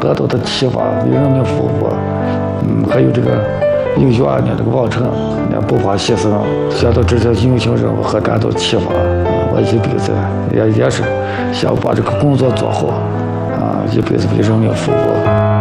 得到的启发，为人民服务。还有这个英雄案的这个王成，不怕牺牲，想到这些英雄人物和感到启发。我一辈子也是想把这个工作做好，一辈子为人民服务。